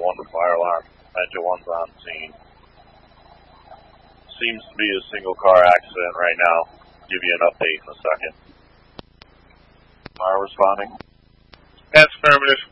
1 to fire alarm. Metro 1's on scene. Seems to be a single car accident right now. Give you an update in a second. Fire responding. That's affirmative.